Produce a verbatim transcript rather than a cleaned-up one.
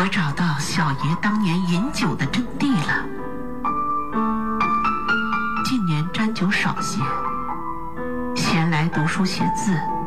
找到小爷当年饮酒的真谛了。近年沾酒少些，闲来读书写字。